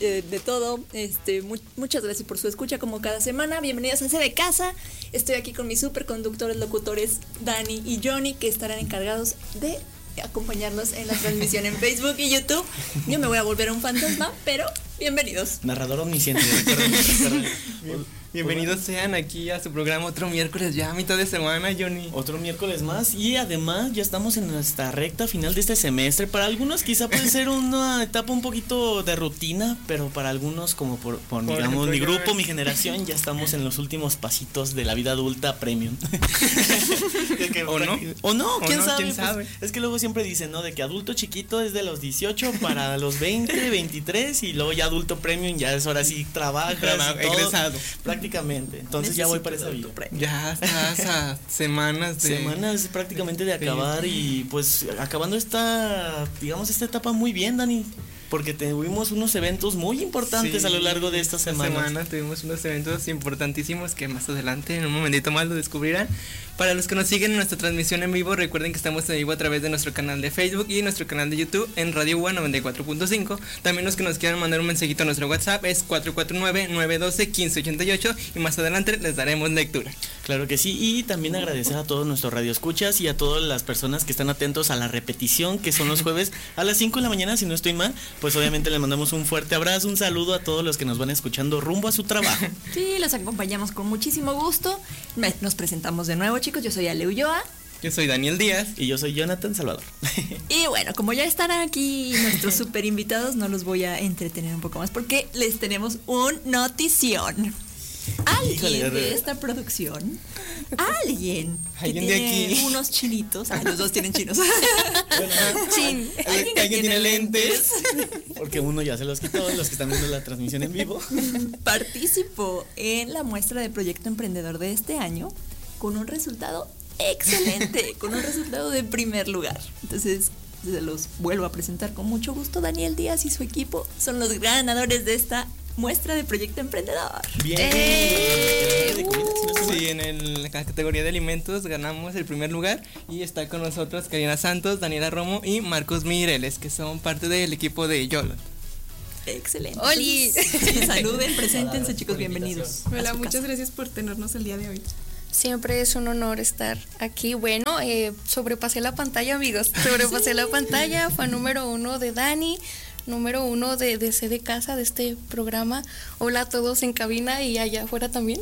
de todo. Muchas gracias por su escucha como cada semana. Bienvenidos a C de Casa. Estoy aquí con mis superconductores, locutores Dani y Johnny, que estarán encargados de acompañarnos en la transmisión en Facebook y YouTube. Yo me voy a volver un fantasma, pero bienvenidos. Narrador omnisciente, recuerden. Bienvenidos sean aquí a su programa otro miércoles, ya a mitad de semana, Johnny. Otro miércoles más y además ya estamos en nuestra recta final de este semestre. Para algunos quizá puede ser una etapa un poquito de rutina, pero para algunos como por digamos mi grupo, mi generación, ya estamos en los últimos pasitos de la vida adulta premium. ¿O no? ¿Quién sabe? Pues, es que luego siempre dicen, ¿no? De que adulto chiquito es de los 18 para los 20, 23 y luego ya adulto premium ya es ahora sí trabajas, egresado. Prácticamente, entonces ya voy para esa vida. Ya estás a semanas prácticamente de acabar y pues acabando esta etapa muy bien, Dani, porque tuvimos unos eventos muy importantes a lo largo de esta semana. Tuvimos unos eventos importantísimos que más adelante, en un momentito más, lo descubrirán. Para los que nos siguen en nuestra transmisión en vivo, recuerden que estamos en vivo a través de nuestro canal de Facebook y nuestro canal de YouTube en Radio UA 94.5. También los que nos quieran mandar un mensajito a nuestro WhatsApp es 449-912-1588 y más adelante les daremos lectura. Claro que sí, y también agradecer a todos nuestros radioescuchas y a todas las personas que están atentos a la repetición, que son los jueves a las 5 de la mañana, si no estoy mal. Pues obviamente les mandamos un fuerte abrazo, un saludo a todos los que nos van escuchando rumbo a su trabajo. Sí, los acompañamos con muchísimo gusto. Nos presentamos de nuevo, chicos. Yo soy Ale Ulloa. Yo soy Daniel Díaz. Y yo soy Jonathan Salvador. Y bueno, como ya están aquí nuestros super invitados, no los voy a entretener un poco más porque les tenemos un notición. Alguien de esta producción, alguien que ¿Alguien tiene de aquí? unos chinitos, los dos tienen chinos. Alguien que tiene lentes. Porque uno ya se los quitó, los que están viendo la transmisión en vivo. Participó en la muestra de Proyecto Emprendedor de este año con un resultado excelente, con un resultado de primer lugar. Entonces, se los vuelvo a presentar con mucho gusto. Daniel Díaz y su equipo son los ganadores de esta muestra de Proyecto Emprendedor. Bien. Sí, en la categoría de alimentos ganamos el primer lugar y está con nosotros Karina Santos, Daniela Romo y Marcos Mireles, que son parte del equipo de YOLO. Excelente. ¡Oli! Sí, saluden, preséntense, chicos, bienvenidos. Hola, muchas gracias por tenernos el día de hoy. Siempre es un honor estar aquí. Bueno, sobrepasé la pantalla, amigos. Sobrepasé la pantalla. Fue número 1 de Dani, número 1 de C de Casa, de este programa. Hola a todos en cabina y allá afuera también.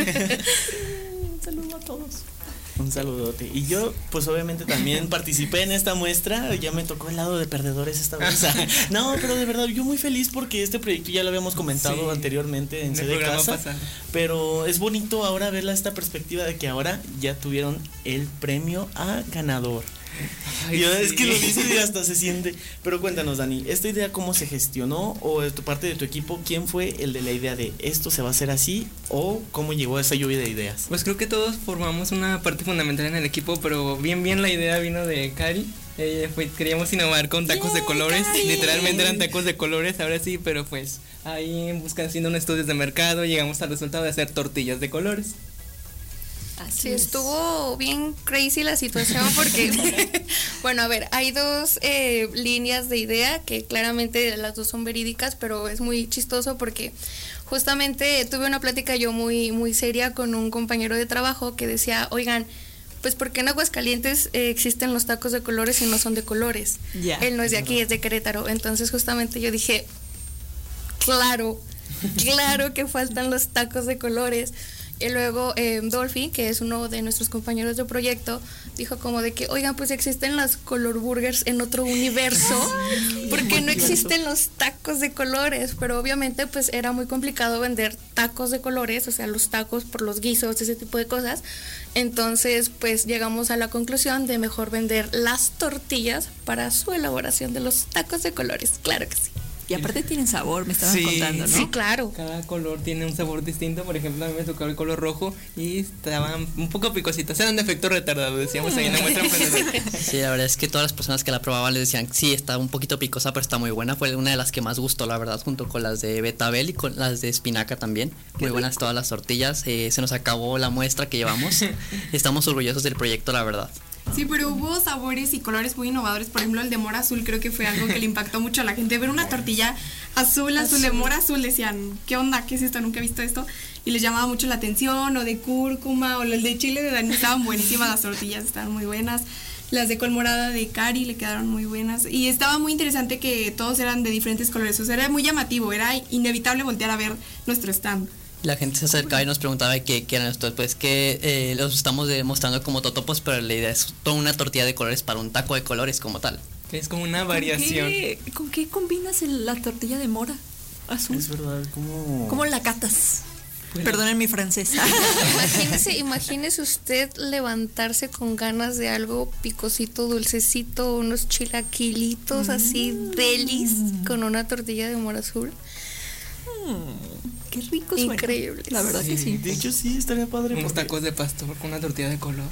Un saludo a todos. Un saludote. Y yo, pues obviamente también participé en esta muestra. Ya me tocó el lado de perdedores esta vez. No, pero de verdad, yo muy feliz porque este proyecto ya lo habíamos comentado anteriormente en C de Casa. Pero es bonito ahora verla esta perspectiva de que ahora ya tuvieron el premio a ganador. Ay, es que lo dices y hasta se siente. Pero cuéntanos, Dani, ¿esta idea cómo se gestionó? O de tu parte de tu equipo, ¿quién fue el de la idea de esto se va a hacer así? ¿O cómo llegó a esa lluvia de ideas? Pues creo que todos formamos una parte fundamental en el equipo, pero bien la idea vino de Cari. Queríamos innovar con tacos de colores. Cari. Literalmente eran tacos de colores, ahora sí, pero pues ahí haciendo un estudio de mercado llegamos al resultado de hacer tortillas de colores. Sí, estuvo bien crazy la situación porque, bueno, a ver, hay dos líneas de idea que claramente las dos son verídicas, pero es muy chistoso porque justamente tuve una plática yo muy seria con un compañero de trabajo que decía, oigan, pues ¿por qué en Aguascalientes existen los tacos de colores y no son de colores? Yeah, él no es de aquí, es de Querétaro. Entonces justamente yo dije, claro que faltan los tacos de colores. Y luego Dolphy, que es uno de nuestros compañeros de proyecto, dijo como de que, oigan, pues existen las color burgers en otro universo, porque no existen los tacos de colores. Pero obviamente pues era muy complicado vender tacos de colores, o sea, los tacos por los guisos, ese tipo de cosas. Entonces pues llegamos a la conclusión de mejor vender las tortillas para su elaboración de los tacos de colores. Claro que sí. Y aparte tienen sabor, me estaban contando, ¿no? Sí, claro. Cada color tiene un sabor distinto. Por ejemplo, a mí me tocó el color rojo y estaban un poco picositas. Eran de efecto retardado, decíamos ahí en la muestra emprendedora. Sí, la verdad es que todas las personas que la probaban les decían, sí, está un poquito picosa, pero está muy buena. Fue una de las que más gustó, la verdad, junto con las de betabel y con las de espinaca también. Muy buenas todas las tortillas. Se nos acabó la muestra que llevamos. Estamos orgullosos del proyecto, la verdad. Sí, pero hubo sabores y colores muy innovadores. Por ejemplo, el de mora azul creo que fue algo que le impactó mucho a la gente. Ver una tortilla azul, de mora azul, decían, ¿qué onda? ¿Qué es esto? Nunca he visto esto. Y les llamaba mucho la atención, o de cúrcuma, o el de chile de Dani. Estaban buenísimas las tortillas, estaban muy buenas. Las de col morada de Cari le quedaron muy buenas. Y estaba muy interesante que todos eran de diferentes colores. O sea, era muy llamativo, era inevitable voltear a ver nuestro stand. La gente se acercaba y nos preguntaba qué eran estos, pues que los estamos demostrando como totopos, pero la idea es toda una tortilla de colores para un taco de colores como tal. Es como una variación. ¿Con qué combinas la tortilla de mora azul? Es verdad, ¿cómo? ¿Cómo la catas? Perdonen mi francés. Imagínese usted levantarse con ganas de algo picosito, dulcecito, unos chilaquilitos así delis con una tortilla de mora azul. Qué rico suena. Increíble. La verdad que sí. De hecho, sí, estaría padre. Unos tacos de pastor con una tortilla de color.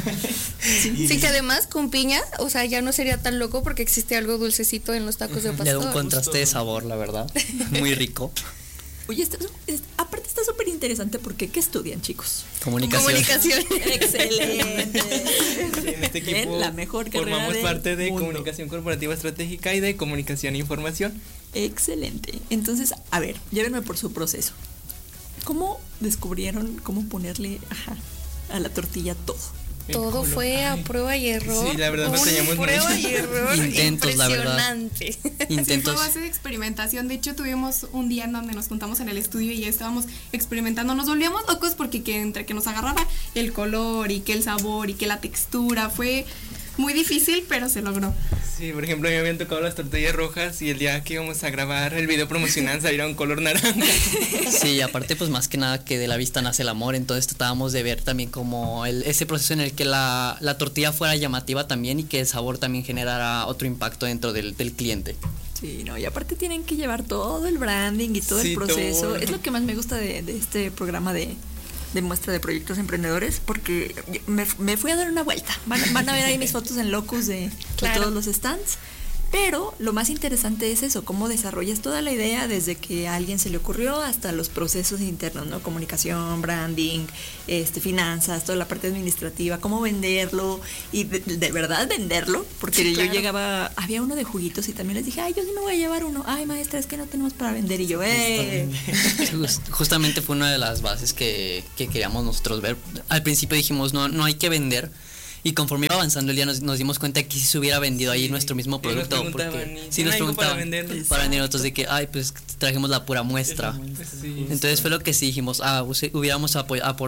Sí, que además con piña, o sea, ya no sería tan loco porque existe algo dulcecito en los tacos de pastor. Le da un contraste de sabor, la verdad. Muy rico. Oye, aparte está súper interesante porque ¿qué estudian, chicos? Comunicación. Excelente. En este equipo la mejor carrera formamos del parte de mundo. comunicación corporativa estratégica y de comunicación e información. Excelente. Entonces, a ver, llévenme por su proceso. ¿Cómo descubrieron cómo ponerle a la tortilla todo? Todo fue a prueba y error. Sí, la verdad no teníamos prueba mucho. y error. Intentos, la verdad. Impresionante. Sí, fue Intentos. base de experimentación. De hecho, tuvimos un día en donde nos juntamos en el estudio y ya estábamos experimentando. Nos volvíamos locos porque entre que nos agarraba el color y que el sabor y que la textura fue muy difícil, pero se logró. Sí, por ejemplo, a mí me habían tocado las tortillas rojas y el día que íbamos a grabar el video promocional saliera un color naranja. Sí, aparte pues más que nada que de la vista nace el amor, entonces tratábamos de ver también como ese proceso en el que la tortilla fuera llamativa también y que el sabor también generara otro impacto dentro del cliente. Sí, no, y aparte tienen que llevar todo el branding y todo Sí, el proceso. todo. Es lo que más me gusta de este programa de muestra de proyectos emprendedores, porque me fui a dar una vuelta. Van a ver ahí mis fotos en Locus de todos los stands. Pero lo más interesante es eso, cómo desarrollas toda la idea desde que a alguien se le ocurrió hasta los procesos internos, ¿no? Comunicación, branding, finanzas, toda la parte administrativa, cómo venderlo y de verdad venderlo, porque Sí, yo claro. llegaba, había uno de juguitos y también les dije, ay, yo sí me voy a llevar uno. Ay, maestra, es que no tenemos para vender. Y yo, Justamente fue una de las bases que queríamos nosotros ver. Al principio dijimos, no hay que vender. Y conforme iba avanzando el día nos dimos cuenta que si se hubiera vendido ahí nuestro mismo Y nos producto. preguntaban, Porque ¿y sí tiene nos algo para preguntaban vender? para vender nosotros de que, ay, pues trajimos la pura muestra. Sí. Entonces fue lo que sí dijimos, hubiéramos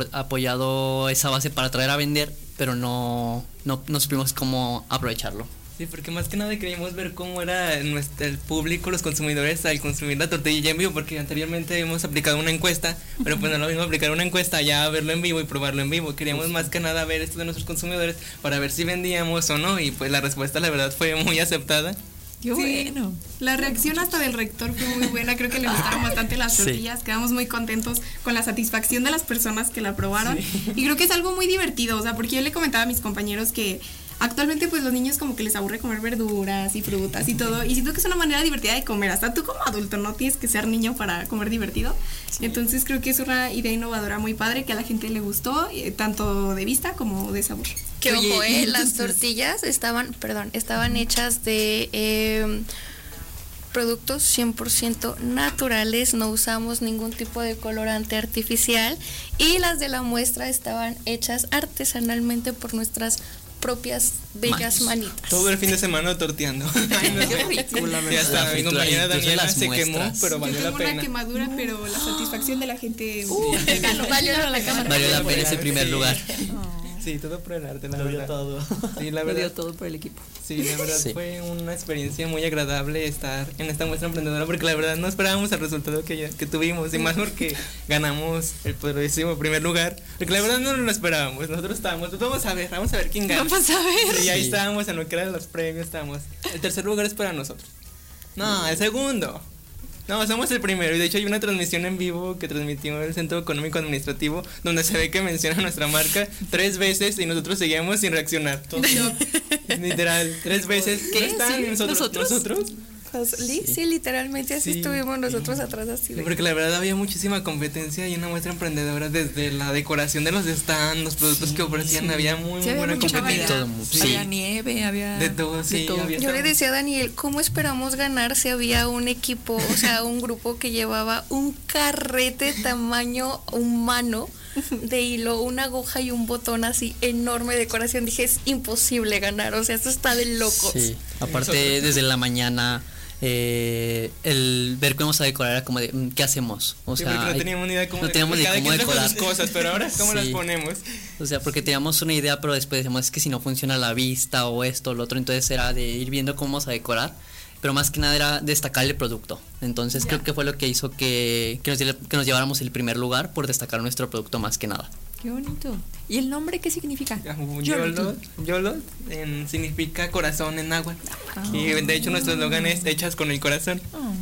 apoyado esa base para traer a vender, pero no supimos cómo aprovecharlo. Sí, porque más que nada queríamos ver cómo era el público, los consumidores al consumir la tortilla en vivo, porque anteriormente hemos aplicado una encuesta, pero pues no es lo mismo aplicar una encuesta ya verlo en vivo y probarlo en vivo. Queríamos más que nada ver esto de nuestros consumidores para ver si vendíamos o no, y pues la respuesta la verdad fue muy aceptada. qué bueno. La reacción hasta del rector fue muy buena. Creo que le gustaron bastante las Sí. tortillas. Quedamos muy contentos con la satisfacción de las personas que la probaron. Y creo que es algo muy divertido. O sea, porque yo le comentaba a mis compañeros que actualmente pues los niños como que les aburre comer verduras y frutas y todo. Y siento que es una manera divertida de comer. Hasta tú como adulto no tienes que ser niño para comer divertido. Entonces creo que es una idea innovadora muy padre que a la gente le gustó, tanto de vista como de sabor. Que Oye, ojo, y las entonces- tortillas estaban hechas de productos 100% naturales, no usamos ningún tipo de colorante artificial y las de la muestra estaban hechas artesanalmente por nuestras propias bellas manitas. Todo el fin de semana torteando. Qué rico, la Y verdad. hasta La mi fritura, compañera incluso Daniela las se quemó, muestras. pero valió Yo la tengo una pena. quemadura, pero la satisfacción de la gente Valió la pena. Valió la pena ese primer Sí. lugar. Sí, todo por el arte, la Lo dio verdad. todo. Sí, la Lo dio verdad. todo por el equipo. Sí, la verdad Sí. fue una experiencia muy agradable estar en esta muestra emprendedora porque la verdad no esperábamos el resultado que tuvimos y más porque ganamos el poderosísimo primer lugar, porque la verdad no lo esperábamos, nosotros estábamos, pues vamos a ver quién gana. Vamos a ver. Y ahí Sí. estábamos en lo que eran los premios, estábamos. El tercer lugar es para nosotros. No, el segundo. No, somos el primero y de hecho hay una transmisión en vivo que transmitió el Centro Económico Administrativo donde se ve que menciona nuestra marca 3 veces y nosotros seguíamos sin reaccionar. Literal, 3 veces. ¿Qué? ¿No están ¿Sí? nosotros? ¿Nosotros? Sí, literalmente así Sí. estuvimos nosotros atrás así de... Porque la verdad había muchísima competencia y una muestra emprendedora desde la decoración de los stands, los productos que ofrecían, había muy, Sí, muy buena había mucha competencia. variedad. Todo, sí. Había nieve, había De todo, sí, había Yo le decía a Daniel, ¿cómo esperamos ganar si había un equipo, o sea, un grupo que llevaba un carrete tamaño humano de hilo, una aguja y un botón así enorme de decoración? Dije, es imposible ganar, o sea, esto está de locos. Sí, aparte desde la mañana el ver cómo vamos a decorar era como de ¿qué hacemos? O Sí, sea, porque no teníamos ni idea cómo no teníamos ni cada cómo quien trajo decorar sus cosas, pero ahora cómo las Sí. ponemos. O sea, porque teníamos una idea, pero después decíamos, es que si no funciona la vista o esto o lo otro, entonces era de ir viendo cómo vamos a decorar, pero más que nada era destacar el producto. Entonces creo que fue lo que hizo que nos lleváramos el primer lugar por destacar nuestro producto más que nada. Qué bonito. ¿Y el nombre qué significa? Yolo significa corazón en náhuatl. Y de hecho nuestro eslogan es hechas con el corazón.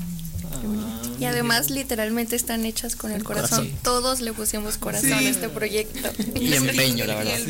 Y además literalmente están hechas con el corazón. Todos le pusimos corazón a este proyecto. Y empeño, la verdad.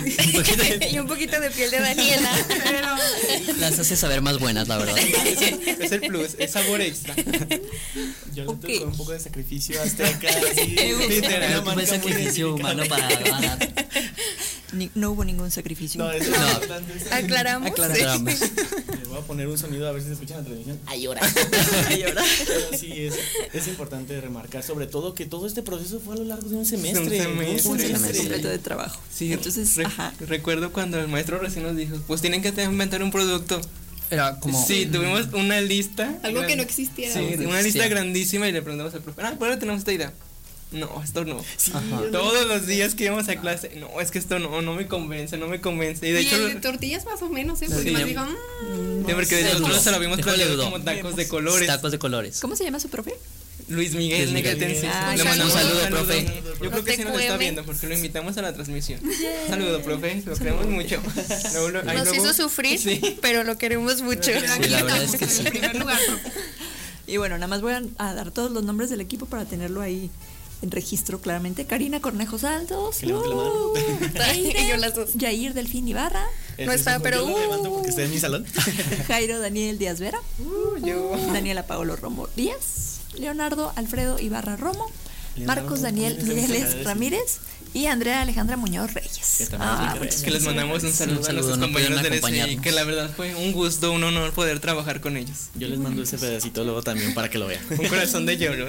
Y un poquito de piel de Daniela. Las hace saber más buenas, la verdad. Es el plus, es sabor extra. Yo le Ok. tuve un poco de sacrificio hasta acá. Así, Pero literal, tuve sacrificio humano para ganar. No hubo ningún sacrificio. No, eso es No. importante. Aclaramos. Aclaramos. Le voy a poner un sonido a ver si se escucha en la televisión. Ay, ahora. Pero sí, es importante remarcar, sobre todo, que todo este proceso fue a lo largo de un semestre. Un semestre. Fue un Un semestre semestre. completo de trabajo. Sí, Entonces, ajá. recuerdo cuando el maestro recién nos dijo, pues tienen que inventar un producto. Era como Sí, tuvimos una lista. Algo que no gran- existiera. Sí, No una lista existía. grandísima y le preguntamos al profe, pero ahora tenemos esta idea. No, esto no. Sí, Ajá. Todos los días que íbamos a clase, no, es que esto no me convence, no me convence. Y de Y hecho, el de tortillas más o menos, ¿eh? Porque Sí. nos digo, sí, porque de Se nosotros dudó. se lo habíamos Dejó de planteado dudar. como tacos de colores. tacos de colores. ¿Cómo se llama su profe? Luis Miguel Luis Miguel. Negatense. Ah, Le un mandamos saludo, un profe. Yo creo que Profe sí nos está Cueve. viendo porque lo invitamos a la transmisión. Saludo, profe, lo queremos mucho. Ahí Nos luego- hizo sufrir, Sí. pero lo queremos mucho. pero aquí la verdad estamos es que en sí. el primer lugar, profe. Y bueno, nada más voy a dar todos los nombres del equipo para tenerlo ahí en registro claramente. Karina Cornejo Saldos. Que levante la mano. Y yo las dos. Yair Delfín Ibarra. No está, pero, Yo lo levanto porque está en mi salón. Jairo Daniel Díaz Vera. Daniela Paolo Romo Díaz. Leonardo Alfredo Ibarra Romo. Leonardo Marcos Daniel Ramírez, Mireles agradecido. Ramírez. Y Andrea Alejandra Muñoz Reyes. Que también es mi carrera. muchas Que les mandamos un saludo, Un a saludo, nuestros no compañeros pudieron del SI, acompañarnos. que la verdad fue un gusto, un honor poder trabajar con ellos. Yo les mando ese pedacito luego también para que lo vean. Un corazón de lloro.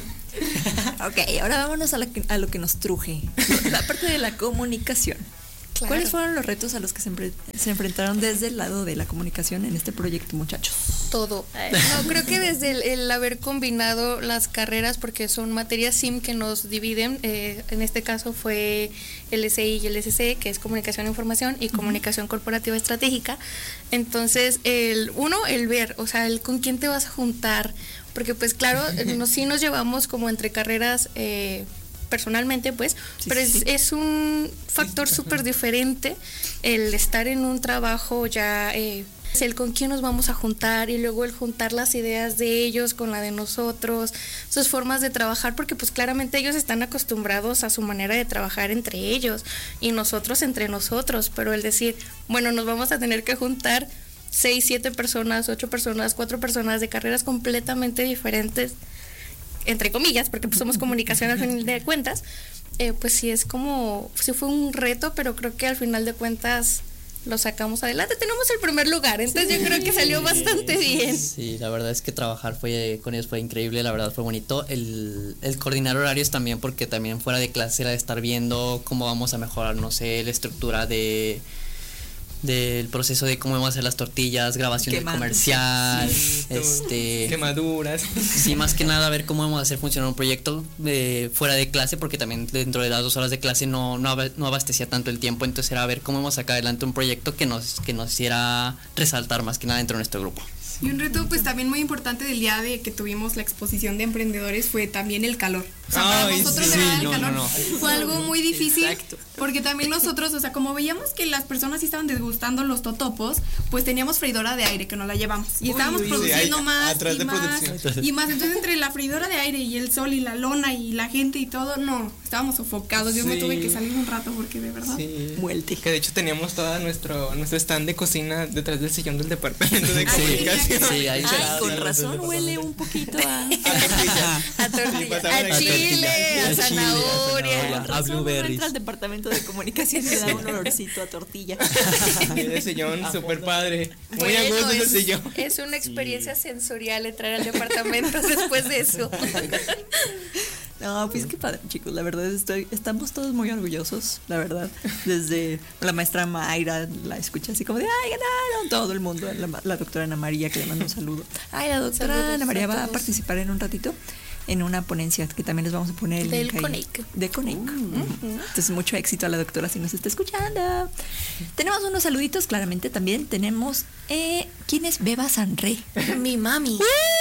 Ok, ahora vámonos a lo que nos truje. La parte de la comunicación. Claro. ¿Cuáles fueron los retos a los que se enfrentaron desde el lado de la comunicación en este proyecto, muchachos? Todo. No, creo que desde el haber combinado las carreras, porque son materias SIM que nos dividen, en este caso fue el SI y el SC, que es Comunicación e Información, y Comunicación Corporativa Estratégica. Entonces, el ver, o sea, el con quién te vas a juntar, porque pues claro, sí nos llevamos como entre carreras personalmente, pues, Sí, pero sí, sí. es un factor súper diferente el estar en un trabajo ya, es el con quién nos vamos a juntar y luego el juntar las ideas de ellos con la de nosotros, sus formas de trabajar, porque pues claramente ellos están acostumbrados a su manera de trabajar entre ellos y nosotros entre nosotros, pero el decir, bueno, nos vamos a tener que juntar 6, 7 personas, 8 personas, 4 personas de carreras completamente diferentes, entre comillas, porque pues somos comunicación al final de cuentas, pues sí fue un reto, pero creo que al final de cuentas lo sacamos adelante, tenemos el primer lugar, entonces yo creo que salió bastante bien. Sí, la verdad es que trabajar con ellos fue increíble, la verdad fue bonito. El coordinar horarios también, porque también fuera de clase era de estar viendo cómo vamos a mejorar, no sé, la estructura del proceso de cómo vamos a hacer las tortillas, grabación del Quemando. comercial, Quemaduras. sí, más que nada ver cómo vamos a hacer funcionar un proyecto fuera de clase, porque también dentro de las 2 horas de clase no abastecía tanto el tiempo, entonces era ver cómo vamos a sacar adelante un proyecto que nos hiciera resaltar más que nada dentro de nuestro grupo. Y un reto pues también muy importante del día de que tuvimos la exposición de emprendedores fue también el calor. O sea, para Ay, nosotros sí, de verdad el no, calor no. fue algo muy difícil. Exacto. Porque también nosotros, o sea, como veíamos que las personas sí estaban desgustando los totopos, pues teníamos freidora de aire que nos la llevamos. Y estábamos uy, produciendo ahí, más atrás y de más producción. y más. Entonces entre la freidora de aire y el sol y la lona y la gente y todo, no, estábamos sofocados. Yo me Sí. tuve que salir un rato porque de verdad. Sí. Muerte. Que de hecho teníamos todo nuestro stand de cocina detrás del sillón del departamento de Ah, sí, comunicación. Sí, ahí Ay, con razón huele un poquito a A tortilla, pasaban a chile, a a zanahoria. a razón uno blueberries. entra al departamento de comunicación y le da un olorcito a tortilla. Ese sillón súper padre. Muy a Bueno, gusto ese sillón. es una experiencia sensorial entrar al departamento después de eso. No, pues qué padre, chicos. La verdad estamos todos muy orgullosos, la verdad. Desde la maestra Mayra la escucha así como de ¡ay, ganaron! Todo el mundo. La doctora Ana María, que le mando un saludo. Ay, la doctora Saludos Ana María a va a todos. participar en un ratito en una ponencia que también les vamos a poner el Del link ahí. CONIC. De CONIC. Entonces, mucho éxito a la doctora si nos está escuchando. Tenemos unos saluditos, claramente también. Tenemos, ¿quién es Beba Sanré? Mi mami.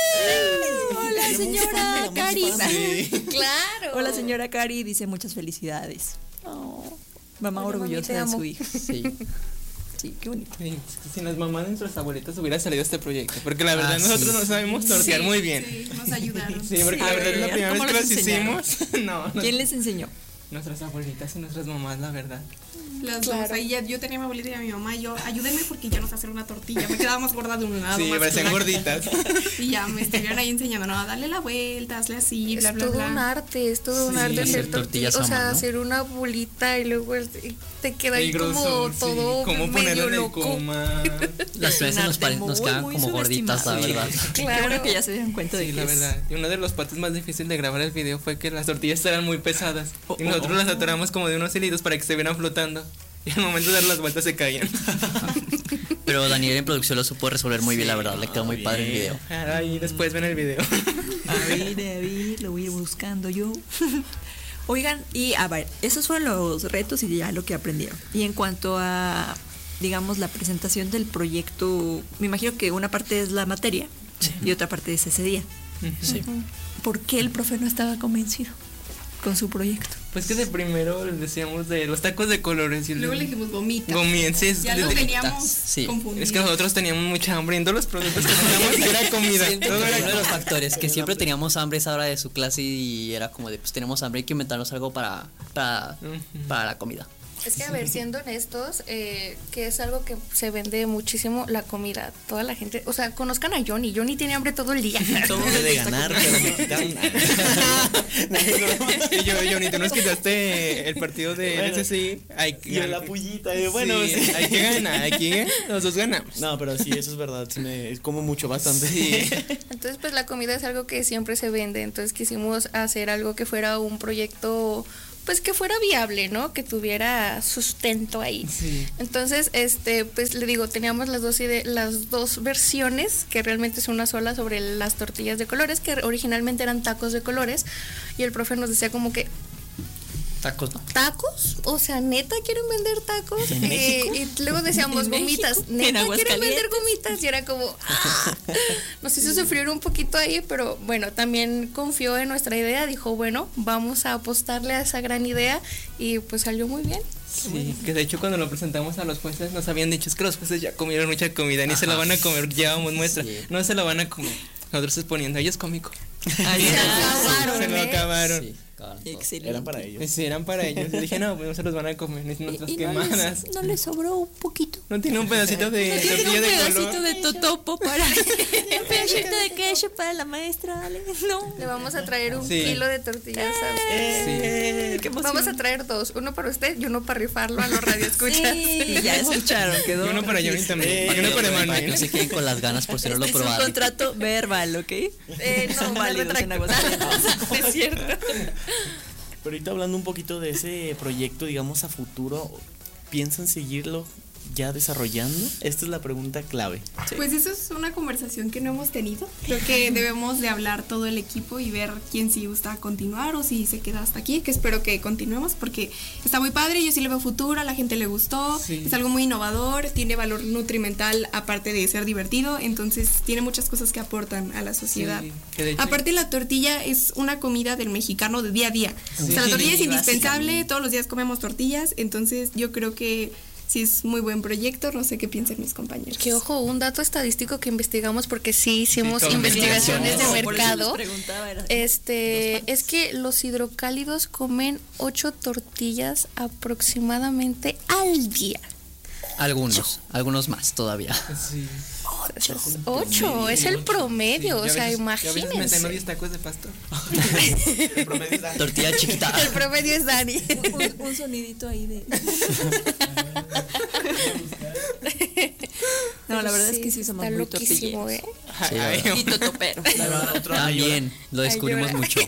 Hola, señora Cari. Claro. Hola, señora Cari. Dice muchas felicidades. Oh, mamá Hola, mami, orgullosa te de amo. su hija. Sí. Sí, qué bonito. Sí, sin las mamás de nuestras abuelitas hubiera salido este proyecto. Porque la verdad Ah, nosotros sí. no sabemos tortear Sí, muy bien. Sí, nos ayudaron. Sí, porque A la verdad es la ver, primera vez ¿cómo que les los enseñaron? hicimos. No, ¿Quién les enseñó? nuestras abuelitas y nuestras mamás, la verdad. Las Claro. dos. Ahí yo tenía a mi abuelita y a mi mamá. Yo, ayúdenme porque ya no sé hacer una tortilla. Me quedaba más gorda de un lado. Sí, más parecían flaca. gorditas. Y ya me estuvieron ahí enseñando, no, dale la vuelta, hazle así, bla, Es bla, todo bla. un arte, es todo un Sí, arte hacer hacer tortillas tortillas, o a sea, mano. hacer una bolita y luego te queda ahí El como grosor, sí. todo Cómo medio ponerlo en el loco. coma. Las tres un nos, arte nos muy, quedan muy como gorditas, la subestimado. verdad. Qué bueno Claro. que ya se dieron cuenta de Sí, que la es- verdad. Y uno de los partes más difíciles de grabar el video fue que las tortillas eran muy pesadas. Y nosotros las atoramos como de unos hilitos para que se vieran flotando. Y al momento de dar las vueltas se caían. Pero Daniel en producción lo supo resolver muy bien, la verdad. Le quedó muy padre el video. Ahí después ven el video. A ver, lo voy a ir buscando yo. Oigan, y a ver, esos fueron los retos y ya lo que aprendieron. Y en cuanto a, digamos, la presentación del proyecto, me imagino que una parte es la materia y otra parte es ese día. Sí. ¿Por qué el profe no estaba convencido con su proyecto? Pues que de primero les decíamos de los tacos de colores. Y Luego le dijimos gomitas. Gomienses. Ya lo teníamos Sí. confundido. Es que nosotros teníamos mucha hambre y en todos los productos que teníamos era comida. Siento Todo que era uno de los comida. factores que siempre teníamos hambre esa hora de su clase y era como de pues tenemos hambre, hay que inventarnos algo para la comida. Es que, a ver, siendo honestos, que es algo que se vende muchísimo, la comida. Toda la gente, o sea, conozcan a Johnny. Johnny tiene hambre todo el día. Todo de ganar, pero me quitaron. Y yo, ni tú nos quitaste el partido de Bueno, LSI. Hay que Yo la pullita, bueno, sí, sí. hay que ganar, los dos ganamos. No, pero sí, eso es verdad. Sí como mucho, bastante. Sí. Entonces, pues la comida es algo que siempre se vende. Entonces quisimos hacer algo que fuera un proyecto, pues que fuera viable, ¿no? Que tuviera sustento ahí. Sí. Entonces, pues le digo, teníamos las dos versiones, que realmente es una sola sobre las tortillas de colores, que originalmente eran tacos de colores, y el profe nos decía como que, Tacos, ¿no? ¿tacos? O sea, ¿neta quieren vender tacos? Y luego decíamos ¿En gomitas, México? ¿En ¿neta quieren vender Aguascalientes? gomitas? Y era como, nos hizo sufrir un poquito ahí, pero bueno, también confió en nuestra idea, dijo, bueno, vamos a apostarle a esa gran idea, y pues salió muy bien. Sí, que de hecho cuando lo presentamos a los jueces nos habían dicho es que los jueces ya comieron mucha comida, ni se la van a comer, llevamos muestra, Sí. no se la van a comer. Nosotros exponiendo, ellos cómico. Ay, Se ya. acabaron, Se lo ¿eh? acabaron. Sí, claro. Excelente. Eran para ellos. Sí, eran para ellos. Yo dije, no, pues no se los van a comer, ni nuestras ¿Y quemadas. no les sobró un poquito? No tiene un pedacito de ¿No tienen tortilla un de pedacito color. de totopo para un pedacito de queso para la maestra, Ale? No. Le vamos a traer un Sí. kilo de tortillas a usted. Qué emoción. Vamos a traer dos, uno para usted y uno para rifarlo a los radioescuchas. Sí, ya escucharon, quedó. Y uno para Johnny también. Y uno para Para que Emanuel. no se queden con las ganas por si no lo Este es un probaron. contrato verbal, ¿ok? No, Son me válidos en retracto. Aguascalientes. Es cierto. Pero ahorita hablando un poquito de ese proyecto, digamos, a futuro, ¿piensan seguirlo ya desarrollando? Esta es la pregunta clave. Pues eso es una conversación que no hemos tenido. Creo que debemos de hablar todo el equipo y ver quién sí gusta continuar o si se queda hasta aquí, que espero que continuemos porque está muy padre, yo sí le veo futuro, a la gente le gustó, Sí. es algo muy innovador, tiene valor nutrimental aparte de ser divertido, entonces tiene muchas cosas que aportan a la sociedad. Sí, que de hecho- Aparte la tortilla es una comida del mexicano de día a día. O sea, la Sí, tortilla es indispensable, básicamente. todos los días comemos tortillas, entonces yo creo que sí es muy buen proyecto, no sé qué piensan mis compañeros. Que ojo, un dato estadístico que investigamos porque sí hicimos Sí, todo investigaciones de No, por eso mercado. les preguntaba, era- Es que los hidrocálidos comen 8 tortillas aproximadamente al día. Algunos más todavía. Sí. 8, es el promedio, o sea, Yo a veces me imagínense. ceno 10 tacos de pastor. El promedio es Tortilla chiquita. El promedio es Dani. Un sonidito ahí de. No, la verdad es que sí somos está muy loquísimo, tortilleros. Sí, la Ay, verdad. Y totopero. También lo descubrimos Ay, llora. mucho.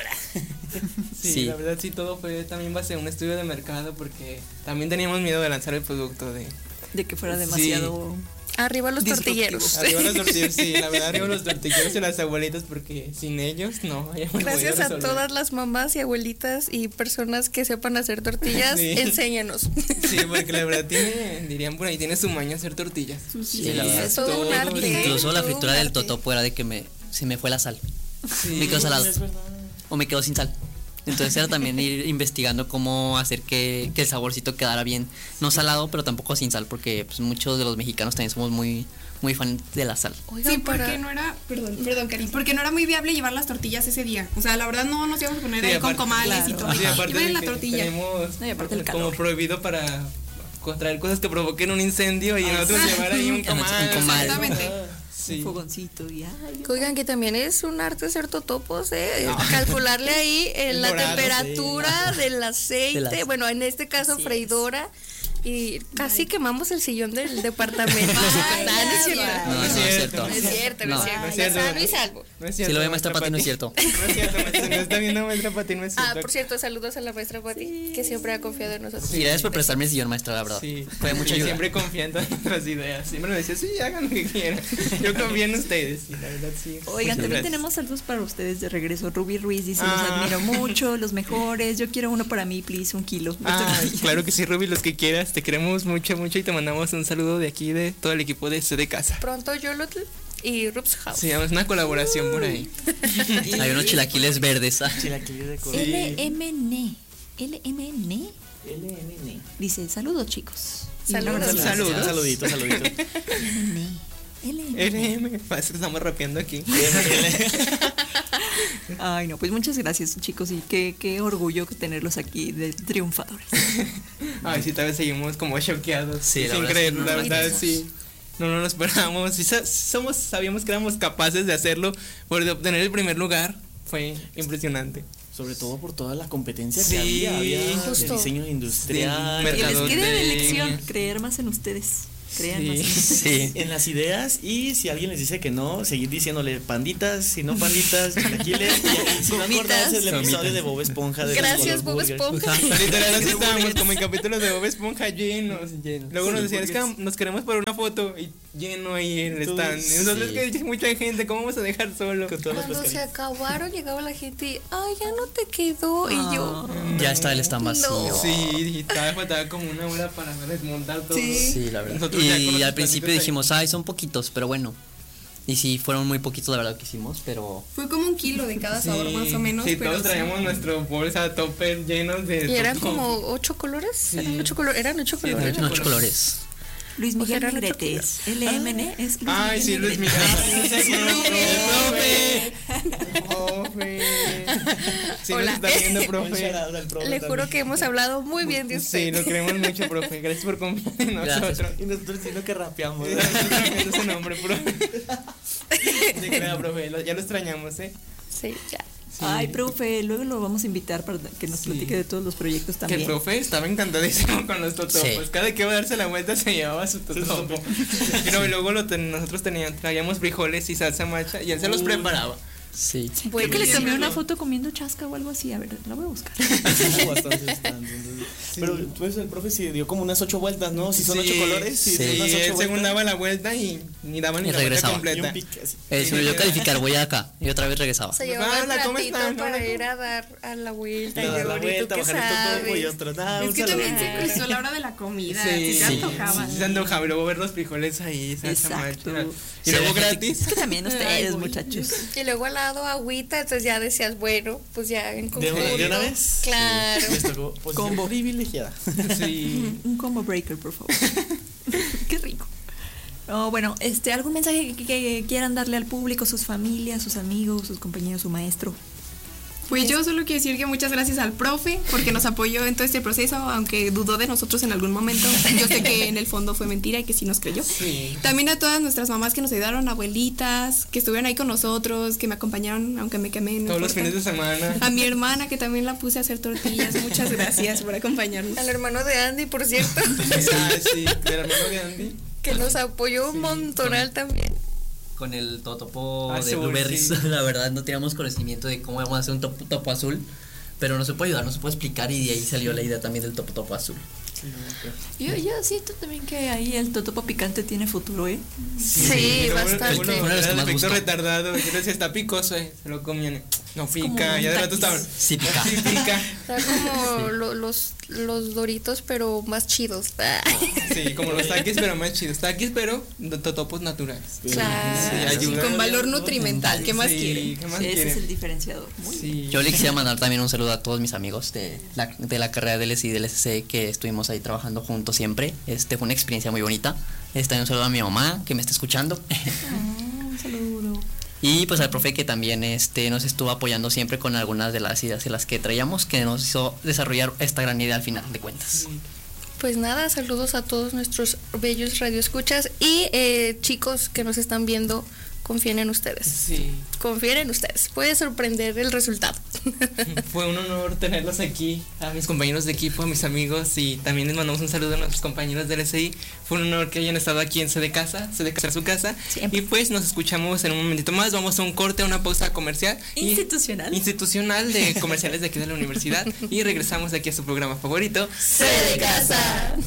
Sí, Sí. la verdad sí, todo fue también base a un estudio de mercado porque también teníamos miedo de lanzar el producto de... De que fuera demasiado. Arriba los Disruptivo. tortilleros. Arriba los tortilleros, sí, la verdad arriba los tortilleros y las abuelitas porque sin ellos no hayamos Gracias podido a resolver. todas las mamás y abuelitas y personas que sepan hacer tortillas, Sí. enséñanos. Sí, porque la verdad dirían por ahí, tiene su maña hacer tortillas. Sí, la verdad. Es todo un arte. Incluso la todo un fritura del arte. totopo era de que se me fue la sal. Sí. Me quedó salado. Es verdad. O me quedó sin sal. Entonces era también ir investigando cómo hacer que el saborcito quedara bien. No salado, pero tampoco sin sal, porque pues, muchos de los mexicanos también somos muy fan de la sal. Oigan, Sí, porque no era, perdón, Cari, porque no era muy viable llevar las tortillas ese día. O sea, la verdad no nos íbamos a poner Sí, ahí con aparte- comales y claro. todo. Sí, aparte Lleven de la que tortilla. tenemos No, y aparte el como calor. prohibido para contraer cosas que provoquen un incendio y nosotros llevar ahí un comal. Un comal. Exactamente. Sí. Un fogoncito y ay, Oigan, que también es un arte hacer totopos, calcularle ahí la dorado, temperatura del aceite, Del aceite. bueno, en este caso Así es. freidora, y casi quemamos el sillón del departamento. Ay, Ah, no es cierto. ya. No, no es cierto. No es cierto, no es cierto. No es Ya cierto. sano y salvo. No es Si lo ve maestra Pati, no es Pati. cierto. No es cierto, maestra, no está viendo maestra Pati, no es Ah, cierto. por cierto, saludos a la maestra Pati, que siempre ha confiado en nosotros. Y gracias por prestarme el sillón, maestra, la verdad. Sí, Fue de mucha sí, ayuda. Siempre confiando en nuestras ideas. Siempre me decía, sí, hagan lo que quieran. Yo confío en ustedes. Y la verdad, sí. Oigan, Muchas también gracias. tenemos saludos para ustedes de regreso. Ruby Ruiz dice, los Ah. admiro mucho, los mejores. Yo quiero uno para mí, please, 1 kilo. Ah, claro que sí, Ruby, los que quieras. Te queremos mucho, mucho y te mandamos un saludo de aquí, de todo el equipo de C de Casa. Pronto Yolotl y Rups House. Sí, es una colaboración por ahí. Hay unos chilaquiles verdes. Chilaquiles de color. LMN. LMN. LNN. Dice, saludos chicos. Y un Saludos. abrazo. Saludos. Saludito, saludito. LMN. RM, parece que estamos rapeando aquí. Ay, no, pues muchas gracias chicos y qué orgullo tenerlos aquí de triunfadores. Ay, sí, tal vez seguimos como choqueados. Sí, la sin verdad, creer, sí, la no verdad, sabíamos. sí. No lo esperábamos. Sí, sabíamos que éramos capaces de hacerlo, pero de obtener el primer lugar fue impresionante. Sobre todo por toda la competencia Sí, que había de justo. diseño industrial. Sí, Y les queda de mercadotecnia. lección creer más en ustedes. Crean Sí. más en ustedes. Sí. En las ideas, y si alguien les dice que no, seguir diciéndole panditas, si no panditas, chilaquiles, y si no Gomitas. acordarse del episodio Gomitas. de Bob Esponja. De los Gracias, Color Bob Burgers. Esponja. Literal, así estábamos como en capítulos de Bob Esponja llenos. Luego nos decían, es que Burgers. nos queremos por una foto y lleno ahí el Tú, stand. Y nosotros sí. que hay mucha gente, ¿cómo vamos a dejar solo? Con todas las Cuando se pescaditas. acabaron, llegaba la gente y, ay, ya no te quedó. Y yo, Ya está el stand vacío. No. Sí, y todavía faltaba como una hora para desmontar todo. Sí, la verdad. Nosotros ya con Y los al principio platitos ahí. dijimos, ay, son poquitos, pero bueno. Y sí, fueron muy poquitos, la verdad, que hicimos, pero... Fue como 1 kilo de cada sabor más o menos. Sí, pero todos traíamos nuestra bolsa topper llenos de. y eran todo. como 8 colores. Sí. Eran 8 colores. Eran 8 Sí, colores. Eran 8 colores. Luis Miguel Ojalá no Negrete es LMN es Luis Ay, sí, Luis Miguel. Negrete. Profe. Sí, nos Hola. está viendo, Un profe. shout out al profe Le juro también. que hemos hablado muy bien de Sí, usted. lo queremos mucho, profe. Gracias por confiar en Gracias. nosotros. Y nosotros diciendo que rapeamos. Ese nombre, profe. Sí, crea, profe. Ya lo extrañamos, ¿eh? Sí, ya. Ay, profe, luego lo vamos a invitar para que nos Sí. platique de todos los proyectos Que también. el profe estaba encantadísimo con los totopos. Sí. Cada que iba a darse la vuelta se llevaba su totopo. Y luego nosotros traíamos frijoles y salsa macha y él se los preparaba. Sí. Creo que le tomé Buenísimo. una foto comiendo chasca o algo así. A ver, la voy a buscar. Hubo bastantes stands, entonces. Pero pues el profe sí dio como unas 8 vueltas, ¿no? Si son 8 colores, sí, dio unas 8 él vueltas. según daba la vuelta y ni daban ni Y la vuelta regresaba. Y un completa. pique así. Se me olvidó calificar, voy acá. Y otra vez regresaba. Se llevaba el Hola, ¿cómo platito están? para Hola, ir a dar a la vuelta. Le Y das yo, la ¿y tú vuelta, qué bajar el totopo y sabes? otro. Da, Es un que saludo. también se cruzó la hora de la comida. Sí, si se antojaba. Sí, se antojaba. Y luego ver los frijoles ahí, salsa Exacto. macha. Y Sí, luego la gente- gratis. Es que también ustedes, Ay, voy. muchachos. Y luego al lado agüita, entonces ya decías, bueno, pues ya en ¿De conjunto. una vez? Claro. Les tocó posición Combo. privilegiada. Sí. Un combo breaker, por favor. Qué rico. Oh, bueno, ¿algún mensaje que quieran darle al público, sus familias, sus amigos, sus compañeros, su maestro? Pues yo solo quiero decir que muchas gracias al profe porque nos apoyó en todo este proceso, aunque dudó de nosotros en algún momento. Yo sé que en el fondo fue mentira y que sí nos creyó. Sí. También a todas nuestras mamás que nos ayudaron, abuelitas, que estuvieron ahí con nosotros, que me acompañaron, aunque me quemé. No Todos los importa. fines de semana. A mi hermana, que también la puse a hacer tortillas. Muchas gracias por acompañarnos. Al hermano de Andy, por cierto, Ah, sí, del hermano de Andy. que nos apoyó un montonal también. Con el totopo de Azul, Blueberries, sí. la verdad no teníamos conocimiento de cómo vamos a hacer un topo azul, pero nos se puede ayudar, nos se puede explicar y de ahí salió la idea también del topo azul. Yo siento también que ahí el totopo picante tiene futuro, ¿eh? Sí, bastante. Uno de los que Era el más efecto gustó. retardado. Yo decía, está picoso, se lo comían. No como pica, un ya de rato taquis. estaban. Sí pica. Sí pica. Está como los Doritos, pero más chidos. Sí, como los taquis, pero más chidos. Taquis, pero totopos naturales. Claro. Sí, Y ayuda. con valor nutrimental, ¿qué más Sí, quieren? ¿qué más Sí, ese quieren? es el diferenciador. Muy bien. Sí. Yo le quisiera mandar también un saludo a todos mis amigos de la carrera del LSI y del SC que estuvimos ahí trabajando juntos siempre. Fue una experiencia muy bonita. Un saludo a mi mamá que me está escuchando. Un saludo. Y pues al profe que también nos estuvo apoyando siempre con algunas de las ideas en las que traíamos, que nos hizo desarrollar esta gran idea al final de cuentas. Pues nada, saludos a todos nuestros bellos radioescuchas y chicos que nos están viendo, confíen en ustedes. Sí. Confíen en ustedes. Puede sorprender el resultado. Fue un honor tenerlos aquí, a mis compañeros de equipo, a mis amigos, y también les mandamos un saludo a nuestros compañeros del SI. Fue un honor que hayan estado aquí en CD Casa, su casa. Siempre. Y pues nos escuchamos en un momentito más. Vamos a un corte, a una pausa comercial. Institucional de comerciales de aquí de la universidad. Y regresamos aquí a su programa favorito. CD Casa.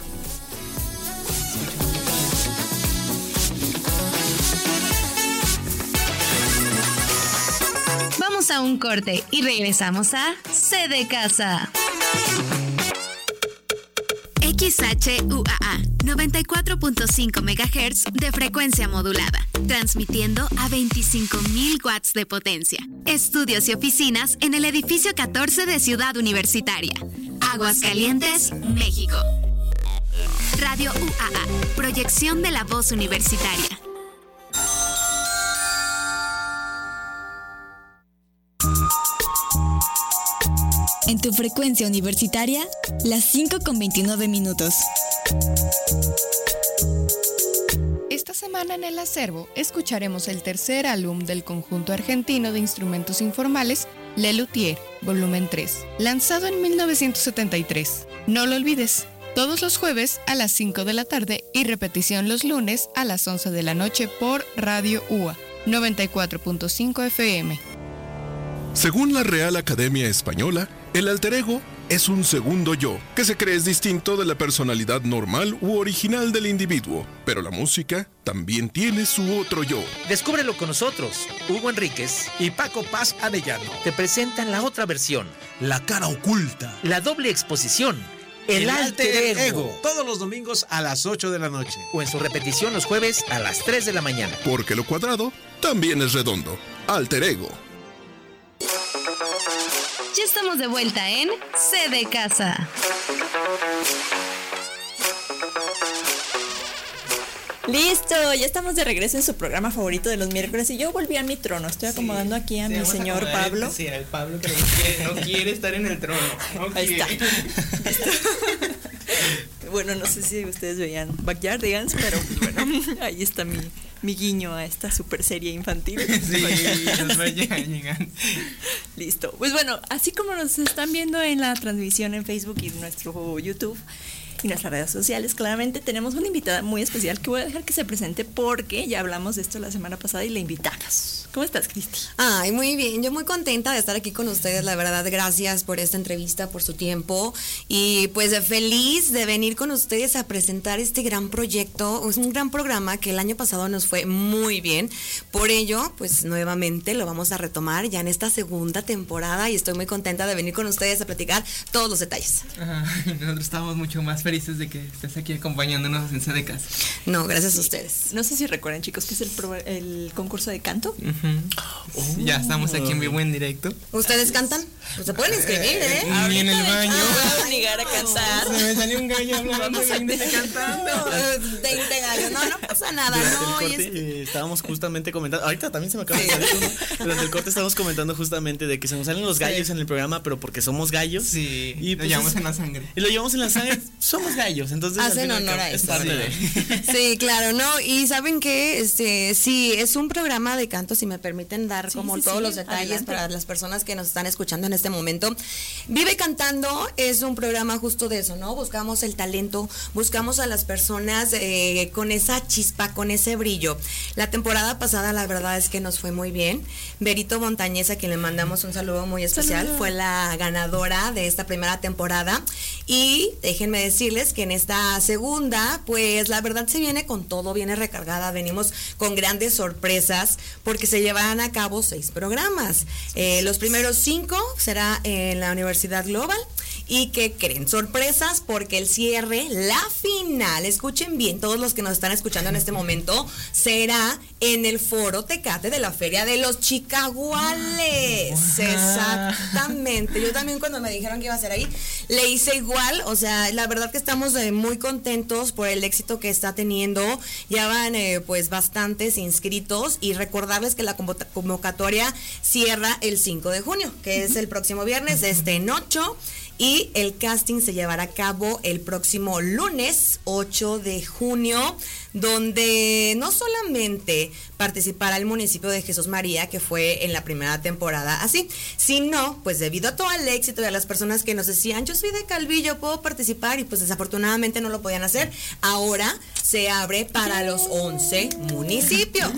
Vamos a un corte y regresamos a CD Casa. XHUAA 94.5 MHz de frecuencia modulada, transmitiendo a 25.000 watts de potencia. Estudios y oficinas en el edificio 14 de Ciudad Universitaria, Aguascalientes, México. Radio UAA, proyección de la voz universitaria. En tu frecuencia universitaria, las 5:29. Esta semana en el acervo escucharemos el tercer álbum del conjunto argentino de instrumentos informales Le Luthier, volumen 3, lanzado en 1973. No lo olvides, todos los jueves a las 5 de la tarde y repetición los lunes a las 11 de la noche por Radio UA 94.5 FM. Según la Real Academia Española, el alter ego es un segundo yo, que se cree es distinto de la personalidad normal u original del individuo. Pero la música también tiene su otro yo. Descúbrelo con nosotros. Hugo Enríquez y Paco Paz Arellano te presentan la otra versión, La cara oculta. la doble exposición, el alter ego. Todos los domingos a las 8 de la noche. O en su repetición los jueves a las 3 de la mañana. Porque lo cuadrado también es redondo. Alter ego. Ya estamos de vuelta en CD Casa. Listo, ya estamos de regreso en su programa favorito de los miércoles y yo volví a mi trono. Estoy acomodando aquí a mi señor Pablo. Sí, al Pablo que no quiere estar en el trono. No Ahí quiere. está. Bueno, no sé si ustedes veían Backyardigans, pero pues bueno, ahí está mi guiño a esta super serie infantil. Sí, nos vayan. Listo. Pues bueno, así como nos están viendo en la transmisión en Facebook y en nuestro YouTube y nuestras redes sociales, claramente tenemos una invitada muy especial que voy a dejar que se presente porque ya hablamos de esto la semana pasada y la invitamos. ¿Cómo estás, Cristi? Ay, muy bien, yo muy contenta de estar aquí con ustedes, la verdad, gracias por esta entrevista, por su tiempo y pues feliz de venir con ustedes a presentar este gran proyecto, es un gran programa que el año pasado nos fue muy bien, por ello, pues nuevamente lo vamos a retomar ya en esta segunda temporada y estoy muy contenta de venir con ustedes a platicar todos los detalles. Nosotros estamos mucho más felices de que estés aquí acompañándonos en CD Casa. No, gracias a ustedes. No sé si recuerdan, chicos, que es el concurso de canto. Ya estamos aquí en vivo en directo. ¿Ustedes cantan? Pues se pueden inscribir, ¿eh? Ni en el baño. Voy a obligar a cantar. Se me salió un gallo hablando. Vamos a de cantando. 20 gallos. No pasa nada. Durante No, el corte estábamos justamente comentando, ahorita también se me acaba de salir uno. Durante el corte estábamos comentando justamente de que se nos salen los gallos en el programa, pero porque somos gallos. Sí, y lo llevamos en la sangre. Y lo llevamos en la sangre, somos gallos, entonces hacen al honor a es eso. parte de. Sí, claro, no, y saben que sí, es un programa de canto, si me permiten dar como todos los detalles adelante. para las personas que nos están escuchando en este momento. Vive Cantando es un programa justo de eso, ¿no? Buscamos el talento, buscamos a las personas con esa chispa, con ese brillo. La temporada pasada la verdad es que nos fue muy bien. Berito Montañez, a quien le mandamos un saludo muy especial, fue la ganadora de esta primera temporada. Y déjenme decirles que en esta segunda, pues la verdad se viene con todo, viene recargada, venimos con grandes sorpresas porque se llevarán a cabo 6 programas. Los primeros 5 será en la Universidad Global. ¿Y qué creen? Sorpresas porque el cierre, la final, escuchen bien todos los que nos están escuchando en este momento, será en el Foro Tecate de la Feria de los Chicaguales. Exactamente. Yo también cuando me dijeron que iba a ser ahí, le hice igual. O sea, la verdad que estamos muy contentos por el éxito que está teniendo. Ya van pues bastantes inscritos y recordarles que la convocatoria cierra el 5 de junio, que es el próximo viernes, en 8. Y el casting se llevará a cabo el próximo lunes 8 de junio, donde no solamente participará el municipio de Jesús María, que fue en la primera temporada así, sino pues debido a todo el éxito y a las personas que nos decían, yo soy de Calvillo, puedo participar, y pues desafortunadamente no lo podían hacer, ahora se abre para los 11 municipios.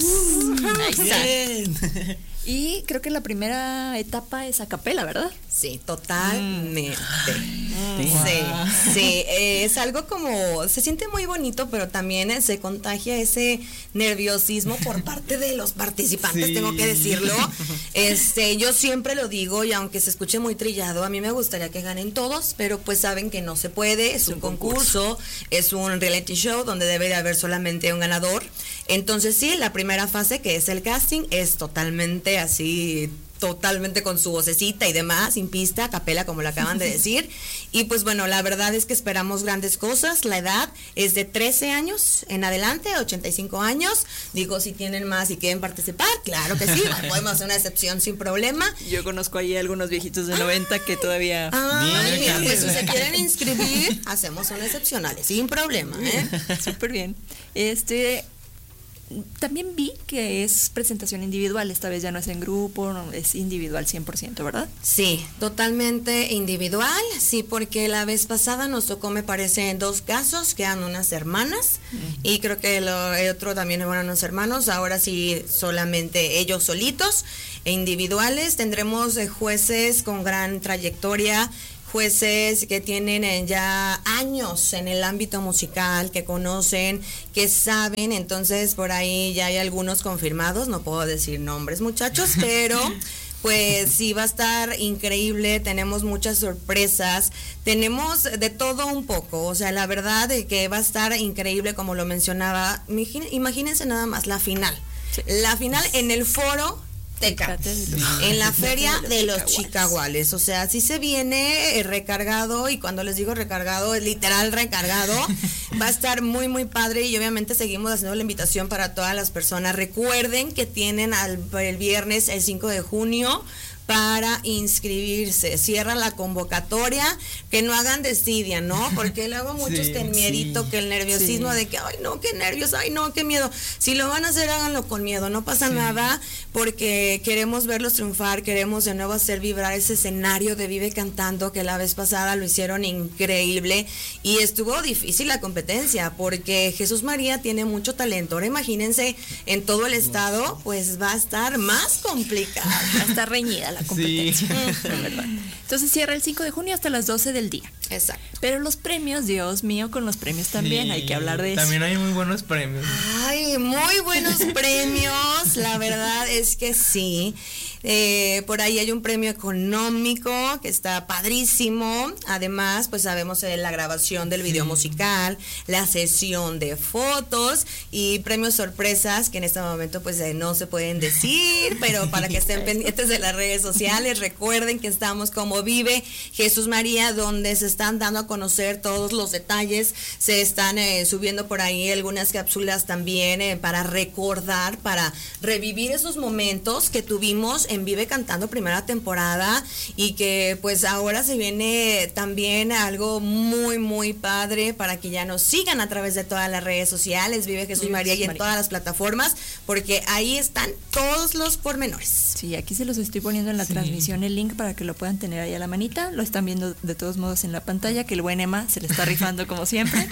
Bien. Y creo que la primera etapa es a capela, ¿verdad? Sí, totalmente. Sí, es algo como, se siente muy bonito, pero también se contagia ese nerviosismo por parte de los participantes, tengo que decirlo. Yo siempre lo digo, y aunque se escuche muy trillado, a mí me gustaría que ganen todos, pero pues saben que no se puede, es un concurso, es un reality show donde debe de haber solamente un ganador. Entonces sí, la primera fase, que es el casting, es totalmente así, totalmente con su vocecita y demás, sin pista, a capela, como lo acaban de decir. Y pues bueno, la verdad es que esperamos grandes cosas. La edad es de 13 años en adelante, 85 años. Digo, si tienen más y quieren participar, claro que sí, podemos hacer una excepción sin problema. Yo conozco ahí algunos viejitos de 90 que todavía... Mira, pues si se quieren inscribir, hacemos una excepcional, sin problema, Súper bien. También vi que es presentación individual, esta vez ya no es en grupo, no, es individual 100%, ¿verdad? Sí, totalmente individual, sí, porque la vez pasada nos tocó, me parece, en 2 casos, que eran unas hermanas, y creo que el otro también eran unos hermanos, ahora sí solamente ellos solitos, e individuales. Tendremos jueces con gran trayectoria, jueces que tienen ya años en el ámbito musical, que conocen, que saben, entonces por ahí ya hay algunos confirmados, no puedo decir nombres, muchachos, pero pues sí va a estar increíble, tenemos muchas sorpresas, tenemos de todo un poco, o sea, la verdad de que va a estar increíble, como lo mencionaba. Imagínense nada más la final en el Foro Tecate, en la Feria de los Chicaguales. O sea, sí se viene recargado, y cuando les digo recargado, es literal recargado. Va a estar muy, muy padre, y obviamente seguimos haciendo la invitación para todas las personas. Recuerden que tienen el viernes, el 5 de junio, para inscribirse. Cierra la convocatoria, que no hagan desidia, ¿no? Porque luego muchos que el miedito, que el nerviosismo de que, ay no, qué nervios, ay no, qué miedo. Si lo van a hacer, háganlo con miedo, no pasa nada, porque queremos verlos triunfar, queremos de nuevo hacer vibrar ese escenario de Vive Cantando, que la vez pasada lo hicieron increíble, y estuvo difícil la competencia, porque Jesús María tiene mucho talento. Ahora imagínense, en todo el estado, pues va a estar más complicado. Va a estar reñida la competencia. Sí. ¿Verdad? Entonces cierra el 5 de junio hasta las 12 del día. Exacto. Pero los premios, Dios mío, con los premios también, sí, hay que hablar de eso. También hay muy buenos premios. Ay, muy buenos premios, la verdad es que sí. Por ahí hay un premio económico que está padrísimo. Además, pues sabemos la grabación del video musical, la sesión de fotos y premios sorpresas que en este momento pues no se pueden decir, pero para que estén pendientes de las redes sociales, recuerden que estamos como Vive Jesús María, donde se están dando a conocer todos los detalles, se están subiendo por ahí algunas cápsulas también para recordar, para revivir esos momentos que tuvimos en Vive Cantando primera temporada y que pues ahora se viene también algo muy muy padre para que ya nos sigan a través de todas las redes sociales, Vive Jesús María y en todas las plataformas, porque ahí están todos los pormenores. Sí, aquí se los estoy poniendo en la transmisión el link para que lo puedan tener ahí a la manita, lo están viendo de todos modos en la pantalla, que el buen Emma se le está rifando como siempre.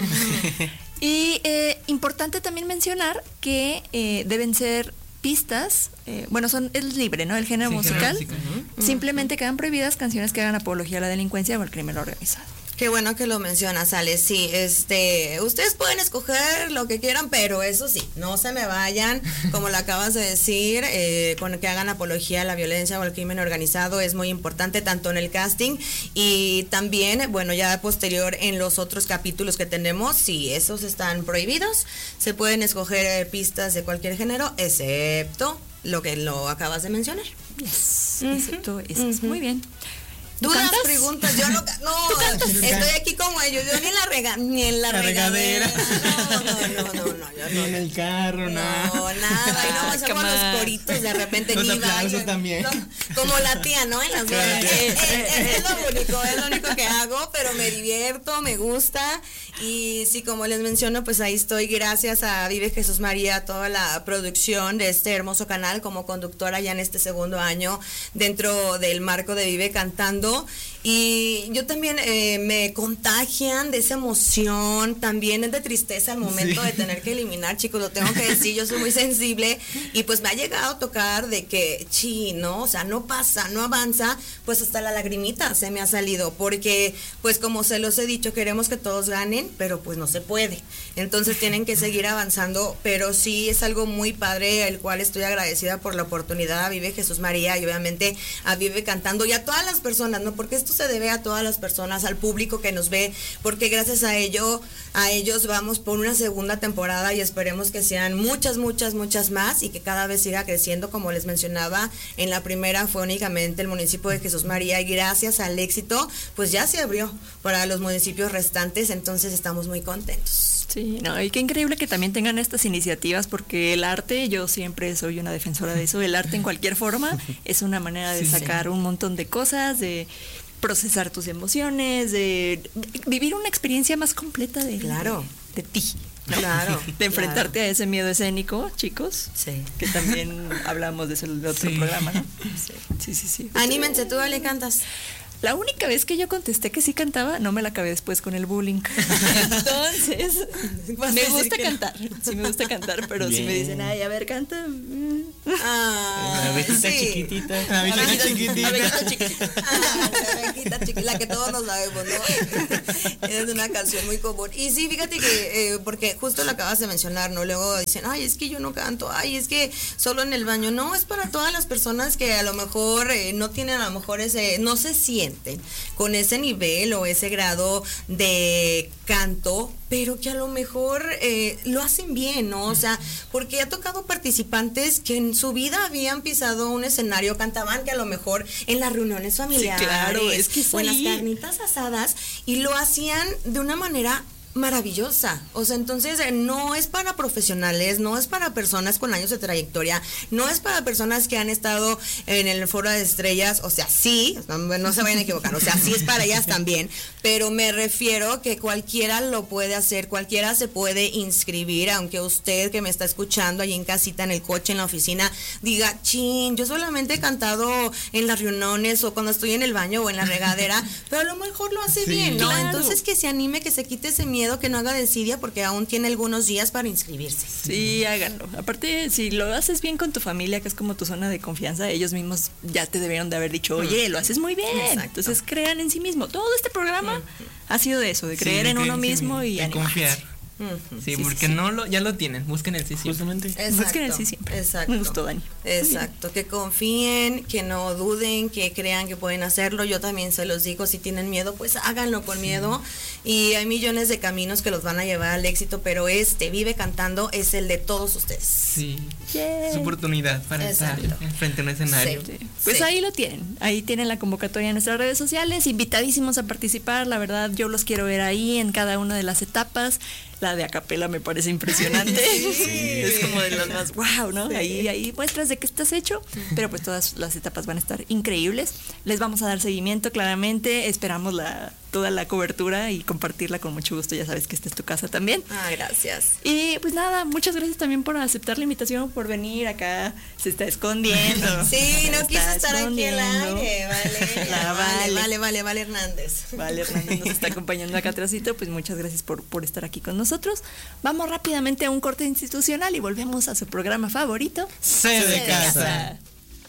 Y importante también mencionar que deben ser pistas, bueno, es libre, ¿no? El género musical. Simplemente quedan prohibidas canciones que hagan apología a la delincuencia o al crimen organizado. Qué bueno que lo mencionas, Ale. Sí, ustedes pueden escoger lo que quieran, pero eso sí, no se me vayan, como lo acabas de decir, con que hagan apología a la violencia o al crimen organizado es muy importante, tanto en el casting y también, bueno, ya posterior en los otros capítulos que tenemos, sí, esos están prohibidos, se pueden escoger pistas de cualquier género, excepto lo que lo acabas de mencionar. Excepto eso. Muy bien. ¿Dudas, preguntas? Yo no estoy aquí como ellos, yo ni en la regadera. No, ni en el carro, no, nada, y no hacemos los coritos de repente, los ni aplausos también. No, como la tía, ¿no? En las bodas. Es lo único que hago, pero me divierto, me gusta, y sí, como les menciono, pues ahí estoy, gracias a Vive Jesús María, toda la producción de este hermoso canal, como conductora ya en este segundo año, dentro del marco de Vive Cantando. Y yo también me contagian de esa emoción, también es de tristeza al momento de tener que eliminar, chicos, lo tengo que decir, yo soy muy sensible y pues me ha llegado a tocar de que, ¿no? O sea, no pasa, no avanza, pues hasta la lagrimita se me ha salido, porque pues como se los he dicho, queremos que todos ganen, pero pues no se puede, entonces tienen que seguir avanzando, pero sí es algo muy padre, el cual estoy agradecida por la oportunidad a Vive Jesús María y obviamente a Vive Cantando y a todas las personas, ¿no? Porque esto se debe a todas las personas, al público que nos ve, porque gracias a ellos vamos por una segunda temporada y esperemos que sean muchas más y que cada vez siga creciendo. Como les mencionaba, en la primera fue únicamente el municipio de Jesús María y gracias al éxito pues ya se abrió para los municipios restantes, entonces estamos muy contentos. Sí, no, y qué increíble que también tengan estas iniciativas, porque el arte, yo siempre soy una defensora de eso, el arte en cualquier forma es una manera de sacar un montón de cosas, de procesar tus emociones, de vivir una experiencia más completa de ti, ¿no? Claro, de enfrentarte a ese miedo escénico, chicos. Sí. Que también hablamos de eso en el otro programa, ¿no? Sí. Anímense, tú le cantas. La única vez que yo contesté que sí cantaba, no me la acabé después con el bullying. Entonces, me gusta cantar. Sí, me gusta cantar, pero si me dicen, ay, a ver, canta. La abejita chiquitita. La abejita chiquitita. La que todos nos sabemos, ¿no? Es una canción muy común. Y sí, fíjate que, porque justo lo acabas de mencionar, ¿no? Luego dicen, ay, es que yo no canto, ay, es que solo en el baño. No, es para todas las personas que a lo mejor no tienen, a lo mejor no se sienten con ese nivel o ese grado de canto, pero que a lo mejor lo hacen bien, ¿no? O sea, porque ha tocado participantes que en su vida habían pisado un escenario, cantaban que a lo mejor en las reuniones familiares, sí, claro, es que o en las carnitas asadas, y lo hacían de una manera maravillosa. O sea, entonces no es para profesionales, no es para personas con años de trayectoria, no es para personas que han estado en el Foro de Estrellas, o sea, sí, no se vayan a equivocar, o sea, sí es para ellas también, pero me refiero que cualquiera lo puede hacer, cualquiera se puede inscribir, aunque usted que me está escuchando ahí en casita, en el coche, en la oficina, diga, chin, yo solamente he cantado en las reuniones o cuando estoy en el baño o en la regadera, pero a lo mejor lo hace bien, ¿no? Claro. Entonces que se anime, que se quite ese miedo, que no haga desidia, porque aún tiene algunos días para inscribirse. Sí, háganlo. Aparte, si lo haces bien con tu familia, que es como tu zona de confianza, ellos mismos ya te debieron de haber dicho, oye, lo haces muy bien. Exacto. Entonces crean en sí mismo. Todo este programa ha sido de eso, de creer en uno mismo y de confiar. Sí, porque ya lo tienen, busquen el sí siempre. Justamente. Exacto, Busquen el sí siempre. Exacto. Me gustó, Dani. Exacto, que confíen, que no duden, que crean que pueden hacerlo. Yo también se los digo, si tienen miedo, pues háganlo con miedo. Y hay millones de caminos que los van a llevar al éxito, pero Vive Cantando es el de todos ustedes. Sí, es oportunidad para estar frente a un escenario. Sí. Pues ahí lo tienen, ahí tienen la convocatoria en nuestras redes sociales, invitadísimos a participar, la verdad yo los quiero ver ahí en cada una de las etapas. La de acapela me parece impresionante. Es como de las más wow, ¿no? Sí. Ahí muestras de que estás hecho, pero pues todas las etapas van a estar increíbles. Les vamos a dar seguimiento claramente, esperamos toda la cobertura y compartirla con mucho gusto. Ya sabes que esta es tu casa también. Gracias. Y pues nada, muchas gracias también por aceptar la invitación, por venir acá. Se está escondiendo. Sí, no quiso estar aquí al aire. Vale Hernández. Vale Hernández nos está acompañando acá atrásito. Pues muchas gracias por estar aquí con nosotros. Vamos rápidamente a un corte institucional y volvemos a su programa favorito. C de Casa.